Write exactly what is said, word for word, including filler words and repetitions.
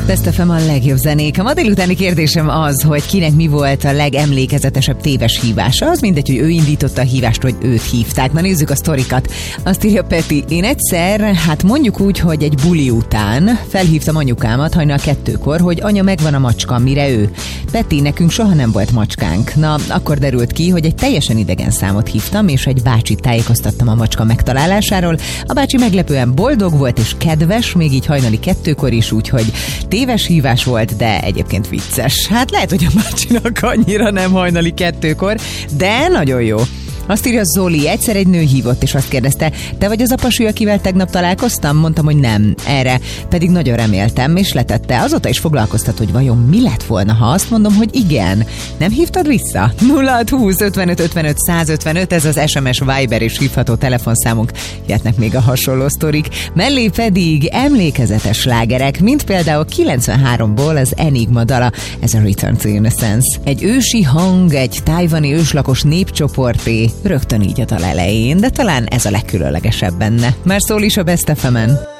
Best ef em a legjobb zenék. A ma délutáni kérdésem az, hogy kinek mi volt a legemlékezetesebb téves hívása. Az mindegy, hogy ő indította a hívást, vagy őt hívták. Na nézzük a sztorikat. Azt írja Peti, én egyszer, hát mondjuk úgy, hogy egy buli után felhívtam anyukámat hajnal kettőkor, hogy anya, megvan a macska, mire ő. Peti, nekünk soha nem volt macskánk. Na, akkor derült ki, hogy egy teljesen idegen számot hívtam, és egy bácsit tájékoztattam a macska megtalálásáról. A bácsi meglepően boldog volt és kedves, még így hajnali kettőkor is, úgyhogy téves hívás volt, de egyébként vicces. Hát lehet, hogy a bácsinak annyira nem hajnali kettőkor, de nagyon jó. Azt írja Zoli, egyszer egy nő hívott, és azt kérdezte, te vagy az a pasi, akivel tegnap találkoztam? Mondtam, hogy nem. Erre pedig nagyon reméltem, és letette. Azóta is foglalkoztat, hogy vajon mi lett volna, ha azt mondom, hogy igen. Nem hívtad vissza? nulla hat húsz ötvenöt ötvenöt százötvenöt, ez az es em es, Viber és hívható telefonszámunk. Jöhetnek még a hasonló sztorik. Mellé pedig emlékezetes slágerek, mint például kilencvenháromból az Enigma dala, ez a Return to Innocence. Egy ősi hang, egy tájvani őslakos népcsoporté, rögtön így a dal elején, de talán ez a legkülönlegesebb benne. Már szól is a Best ef emen.